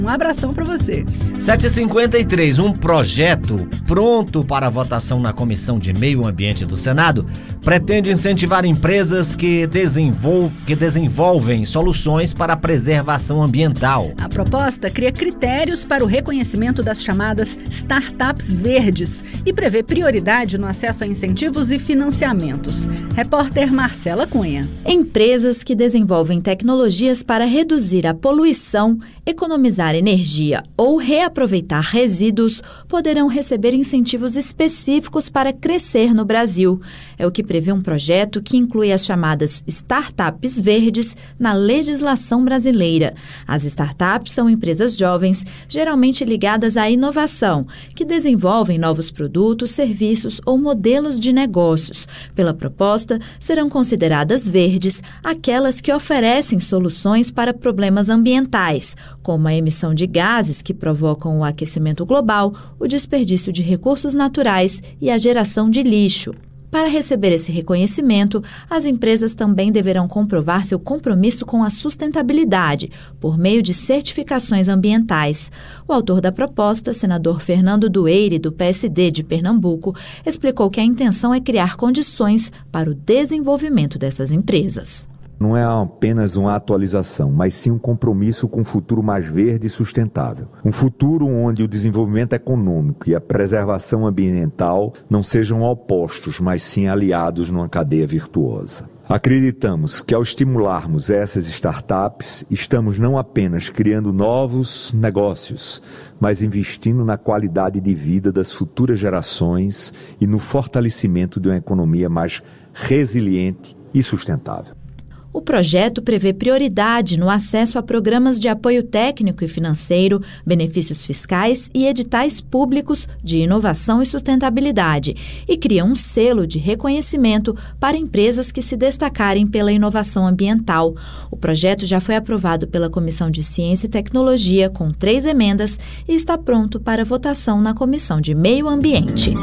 Um abração para você. 7h53, um projeto pronto para votação na Comissão de Meio Ambiente do Senado pretende incentivar empresas que desenvolvem soluções para a preservação ambiental. A proposta cria critérios para o reconhecimento das chamadas startups verdes e prevê prioridade no acesso a incentivos e financiamentos. Repórter Marcela Cunha. Empresas que desenvolvem tecnologias para reduzir a poluição, economizar energia ou reaproveitar resíduos poderão receber incentivos específicos para crescer no Brasil. É o que prevê um projeto que inclui as chamadas startups verdes na legislação brasileira. As startups são empresas jovens, geralmente ligadas à inovação, que desenvolvem novos produtos, serviços ou modelos de negócios. Pela proposta, serão consideradas verdes aquelas que oferecem soluções para problemas ambientais, como a emissão de gases que provocam o aquecimento global, o desperdício de recursos naturais e a geração de lixo. Para receber esse reconhecimento, as empresas também deverão comprovar seu compromisso com a sustentabilidade, por meio de certificações ambientais. O autor da proposta, senador Fernando Dueire, do PSD de Pernambuco, explicou que a intenção é criar condições para o desenvolvimento dessas empresas. Não é apenas uma atualização, mas sim um compromisso com um futuro mais verde e sustentável. Um futuro onde o desenvolvimento econômico e a preservação ambiental não sejam opostos, mas sim aliados numa cadeia virtuosa. Acreditamos que ao estimularmos essas startups, estamos não apenas criando novos negócios, mas investindo na qualidade de vida das futuras gerações e no fortalecimento de uma economia mais resiliente e sustentável. O projeto prevê prioridade no acesso a programas de apoio técnico e financeiro, benefícios fiscais e editais públicos de inovação e sustentabilidade e cria um selo de reconhecimento para empresas que se destacarem pela inovação ambiental. O projeto já foi aprovado pela Comissão de Ciência e Tecnologia com 3 emendas e está pronto para votação na Comissão de Meio Ambiente.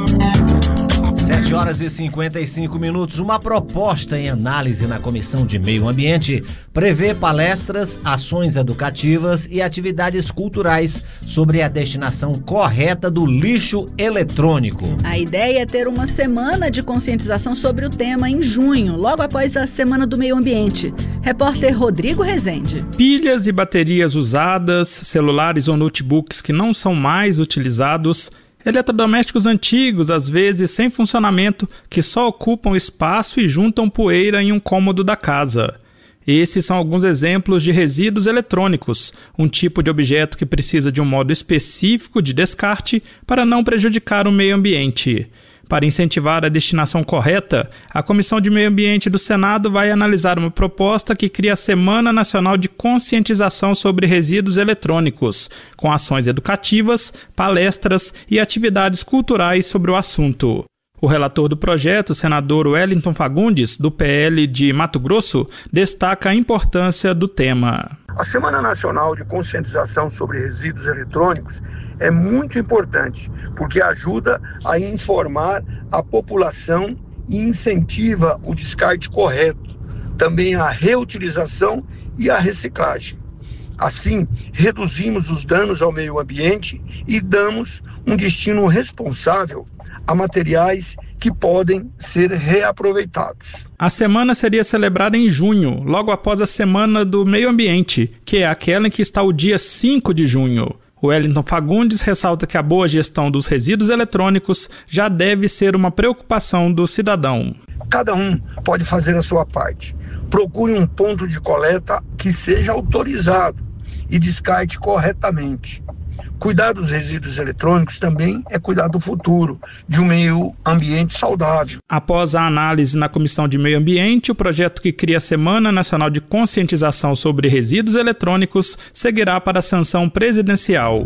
7h55, uma proposta em análise na Comissão de Meio Ambiente prevê palestras, ações educativas e atividades culturais sobre a destinação correta do lixo eletrônico. A ideia é ter uma semana de conscientização sobre o tema em junho, logo após a Semana do Meio Ambiente. Repórter Rodrigo Rezende. Pilhas e baterias usadas, celulares ou notebooks que não são mais utilizados, eletrodomésticos antigos, às vezes sem funcionamento, que só ocupam espaço e juntam poeira em um cômodo da casa. Esses são alguns exemplos de resíduos eletrônicos, um tipo de objeto que precisa de um modo específico de descarte para não prejudicar o meio ambiente. Para incentivar a destinação correta, a Comissão de Meio Ambiente do Senado vai analisar uma proposta que cria a Semana Nacional de Conscientização sobre Resíduos Eletrônicos, com ações educativas, palestras e atividades culturais sobre o assunto. O relator do projeto, o senador Wellington Fagundes, do PL de Mato Grosso, destaca a importância do tema. A Semana Nacional de Conscientização sobre Resíduos Eletrônicos é muito importante, porque ajuda a informar a população e incentiva o descarte correto, também a reutilização e a reciclagem. Assim, reduzimos os danos ao meio ambiente e damos um destino responsável a materiais que podem ser reaproveitados. A semana seria celebrada em junho, logo após a Semana do Meio Ambiente, que é aquela em que está o dia 5 de junho. O Wellington Fagundes ressalta que a boa gestão dos resíduos eletrônicos já deve ser uma preocupação do cidadão. Cada um pode fazer a sua parte. Procure um ponto de coleta que seja autorizado e descarte corretamente. Cuidar dos resíduos eletrônicos também é cuidar do futuro, de um meio ambiente saudável. Após a análise na Comissão de Meio Ambiente, o projeto que cria a Semana Nacional de Conscientização sobre Resíduos Eletrônicos seguirá para a sanção presidencial.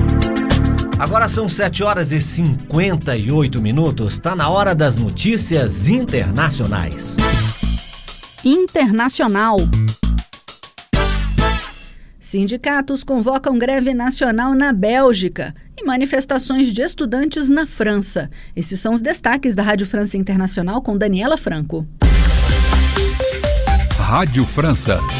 Agora são 7h58, está na hora das notícias internacionais. Internacional. Sindicatos convocam greve nacional na Bélgica e manifestações de estudantes na França. Esses são os destaques da Rádio França Internacional com Daniela Franco. Rádio França.